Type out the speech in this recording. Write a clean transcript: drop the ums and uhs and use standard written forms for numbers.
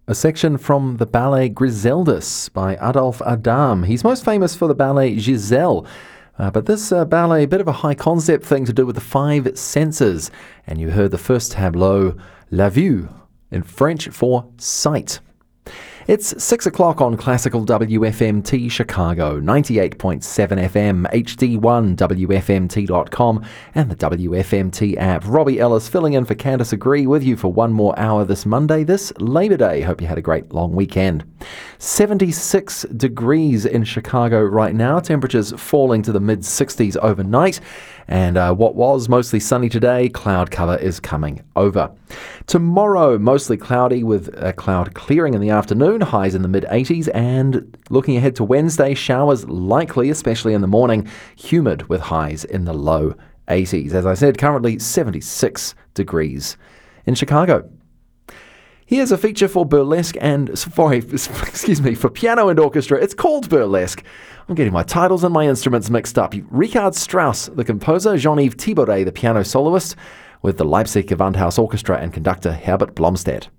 A section from the ballet Griseldis by Adolphe Adam. He's most famous for the ballet Giselle. But this ballet, a bit of a high concept thing to do with the five senses. And you heard the first tableau, La Vue, in French for sight. It's 6 o'clock on Classical WFMT Chicago, 98.7 FM, HD1, WFMT.com, and the WFMT app. Robbie Ellis filling in for Candice Agree with you for one more hour this Monday, this Labor Day. Hope you had a great long weekend. 76 degrees in Chicago right now. Temperatures falling to the mid-60s overnight. And what was mostly sunny today, cloud cover is coming over. Tomorrow, mostly cloudy with cloud clearing in the afternoon, highs in the mid-80s. And looking ahead to Wednesday, showers likely, especially in the morning, humid with highs in the low 80s. As I said, currently 76 degrees in Chicago. Here's a feature for burlesque for piano and orchestra. It's called Burlesque. I'm getting my titles and my instruments mixed up. Richard Strauss, the composer, Jean-Yves Thibaudet, the piano soloist, with the Leipzig Gewandhaus Orchestra and conductor Herbert Blomstedt.